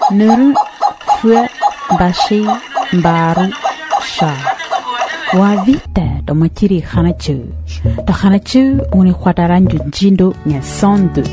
Nuru fue bashi baru sha. Wa vita do machiri khanachu. Do khanachu uni khwataranju jindo nya sondu.